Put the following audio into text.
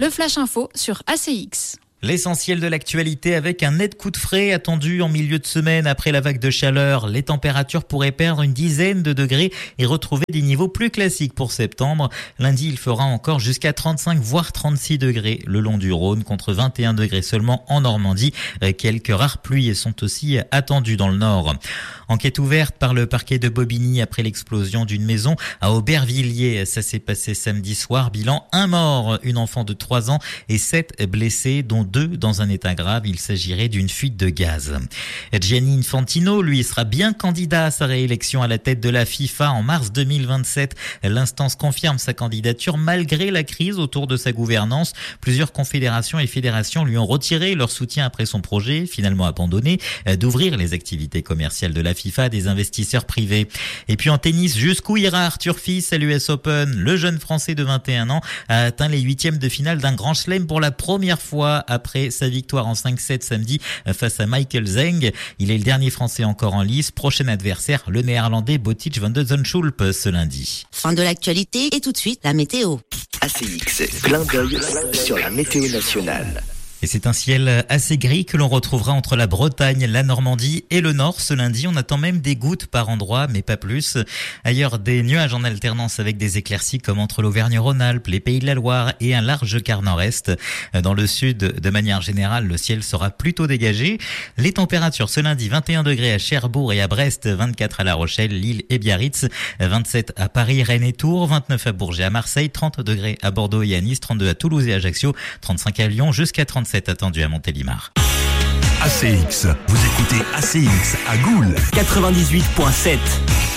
Le Flash Info sur ACX. L'essentiel de l'actualité avec un net coup de frais attendu en milieu de semaine après la vague de chaleur. Les températures pourraient perdre une dizaine de degrés et retrouver des niveaux plus classiques pour septembre. Lundi, il fera encore jusqu'à 35 voire 36 degrés le long du Rhône contre 21 degrés seulement en Normandie. Quelques rares pluies sont aussi attendues dans le nord. Enquête ouverte par le parquet de Bobigny après l'explosion d'une maison à Aubervilliers. Ça s'est passé samedi soir. Bilan, un mort, une enfant de 3 ans et 7 blessés, dont 2 dans un état grave. Il s'agirait d'une fuite de gaz. Gianni Infantino, lui, sera bien candidat à sa réélection à la tête de la FIFA en mars 2027. L'instance confirme sa candidature malgré la crise autour de sa gouvernance. Plusieurs confédérations et fédérations lui ont retiré leur soutien après son projet, finalement abandonné, d'ouvrir les activités commerciales de la FIFA à des investisseurs privés. Et puis en tennis, jusqu'où ira Arthur Fils à l'US Open? Le jeune Français de 21 ans a atteint les 8e de finale d'un grand chelem pour la première fois après sa victoire en 5-7 samedi face à Michael Zeng. Il est le dernier Français encore en lice. Prochain adversaire, le Néerlandais Botic van de Zandschulp ce lundi. Fin de l'actualité et tout de suite la météo. ACX, clin d'œil sur la météo nationale. Et c'est un ciel assez gris que l'on retrouvera entre la Bretagne, la Normandie et le Nord. Ce lundi, on attend même des gouttes par endroits, mais pas plus. Ailleurs, des nuages en alternance avec des éclaircies comme entre l'Auvergne-Rhône-Alpes, les Pays de la Loire et un large quart nord-est. Dans le sud, de manière générale, le ciel sera plutôt dégagé. Les températures ce lundi, 21 degrés à Cherbourg et à Brest, 24 à La Rochelle, Lille et Biarritz, 27 à Paris, Rennes et Tours, 29 à Bourges et à Marseille, 30 degrés à Bordeaux et à Nice, 32 à Toulouse et Ajaccio, 35 à Lyon, jusqu'à 37 attendu à Montélimar. ACX, vous écoutez ACX à Goules 98.7.